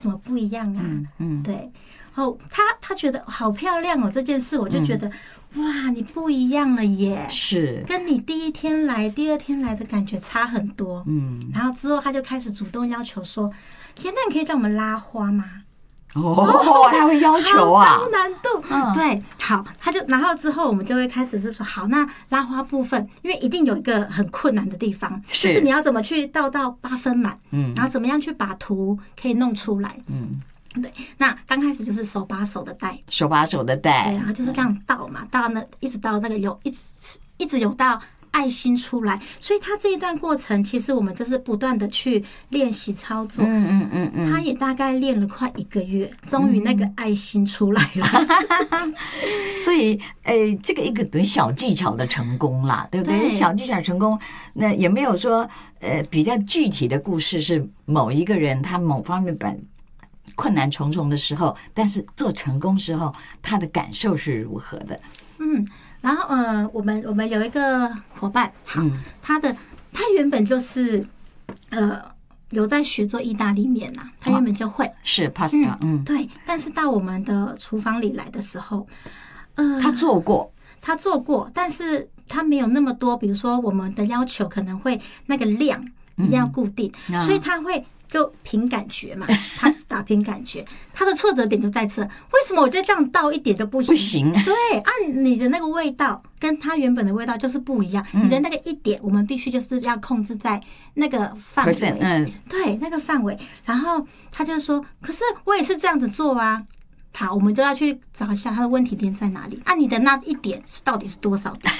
什么不一样啊？对。然后他觉得好漂亮哦，这件事我就觉得。哇，你不一样了耶！ 是跟你第一天来、第二天来的感觉差很多。然后之后他就开始主动要求说：“现在你可以让我们拉花吗？” 哦，他会要求啊， 高难度。对，好，然后之后我们就会开始是说，好，那拉花部分，因为一定有一个很困难的地方，就是你要怎么去倒到8分满，然后怎么样去把图可以弄出来，对，那刚开始就是手把手的带，对，然后就是这样倒嘛，倒那一直到那个一直有到爱心出来，所以他这一段过程，其实我们就是不断的去练习操作，他也大概练了快1个月，终于那个爱心出来了。 所以，这个一个等于小技巧的成功啦，对不对？小技巧成功，那也没有说比较具体的故事是某一个人他某方面困难重重的时候，但是做成功时候他的感受是如何的？ 然后我们有一个伙伴，好，他原本就是有在学做意大利面呐，他原本就会是 pasta， 对，但是到我们的厨房里来的时候， 他做过，但是他没有那么多，比如说我们的要求可能会那个量一定要固定，所以他会。就凭感觉嘛，pasta 凭感觉，他的挫折点就在这。为什么我就这样倒一点就不行？对，你的那个味道跟它原本的味道就是不一样。你的那个一点，我们必须就是要控制在那个范围，对，那个范围。然后他就说：“可是我也是这样子做啊。”好，我们就要去找一下他的问题点在哪里。你的那一点到底是多少点？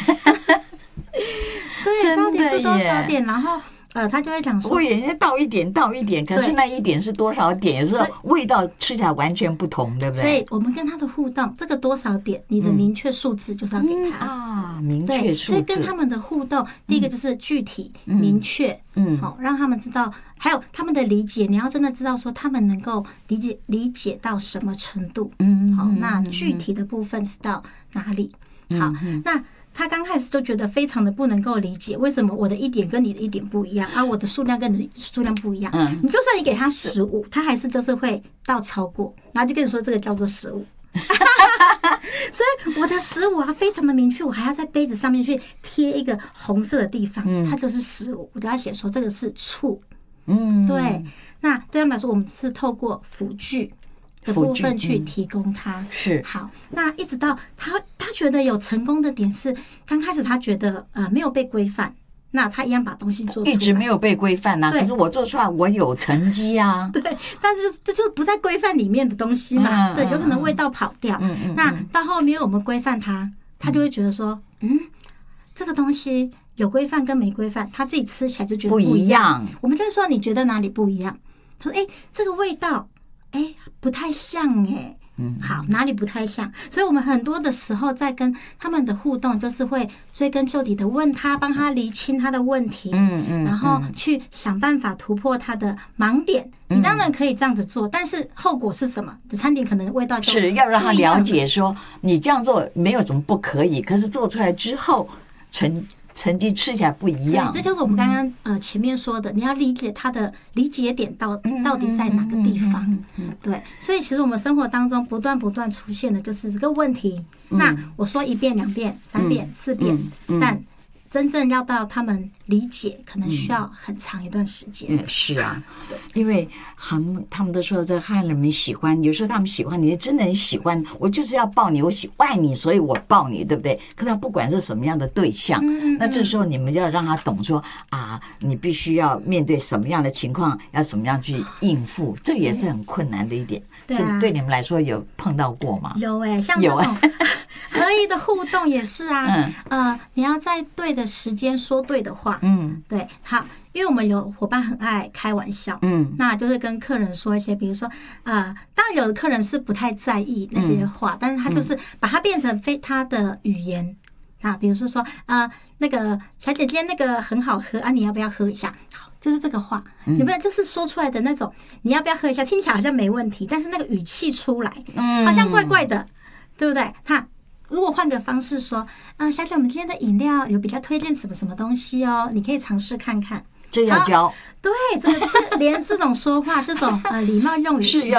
对，到底是多少点？然后。他就会讲说， 我也倒一点，可是那一点是多少点？有时候味道吃起来完全不同，对不对？ 所以我们跟他的互动，这个多少点，你的明确数字就是要给他明确数字。 所以跟他们的互动，第一个就是具体、明确，好，让他们知道，还有他们的理解，你要真的知道说他们能够理解到什么程度，好，那具体的部分是到哪里？好，那。他刚开始就觉得非常的不能够理解，为什么我的一点跟你的一点不一样我的数量跟你的数量不一样。你就算你给他15，他还是就是会到超过，然后就跟你说这个叫做15。所以我的15非常的明确，我还要在杯子上面去贴一个红色的地方，它就是15，我就要写说这个是醋。对，那对他们来说，我们是透过辅具的部分去提供他。 是好，那一直到他觉得有成功的点是，刚开始他觉得没有被规范，那他一样把东西做出来， 一直没有被规范可是我做出来我有成绩啊。 对，但是这就不在规范里面的东西嘛，对，有可能味道跑掉。那到后面我们规范他就会觉得说，这个东西有规范跟没规范，他自己吃起来就觉得不一样。我们就说你觉得哪里不一样？他说这个味道不太像好，哪里不太像？所以我们很多的时候在跟他们的互动，就是会追根究底的问他，帮他厘清他的问题，然后去想办法突破他的盲点。你当然可以这样子做，但是后果是什么？餐点可能味道就是要让他了解说，你这样做没有什么不可以，可是做出来之后成绩吃起来不一样。 这就是我们刚刚前面说的，你要理解他的理解点到底在哪个地方。对，所以其实我们生活当中不断出现的就是这个问题。那我说1遍、2遍、3遍、4遍，但真正要到他们理解，可能需要很长一段时间。 是啊，因为他们都说这汉人们喜欢，有时候他们喜欢你，真的很喜欢，我就是要抱你，我爱你，所以我抱你，对不对？可他不管是什么样的对象，那这时候你们要让他懂说你必须要面对什么样的情况，要怎么样去应付，这也是很困难的一点。是对你们来说有碰到过吗？ 有像这种合意的互动也是你要在对的时间说对的话。对，好，因为我们有伙伴很爱开玩笑，那就是跟客人说一些，比如说当然有的客人是不太在意那些话，但是他就是把它变成他的语言比如说那个小姐姐那个很好喝你要不要喝一下？好，就是这个话，有没有就是说出来的那种，你要不要喝一下？听起来好像没问题，但是那个语气出来，好像怪怪的，对不对？如果换个方式说，小姐，我们今天的饮料有比较推荐什么什么东西哦，你可以尝试看看。 这要教， 对，连这种说话，这种礼貌用语是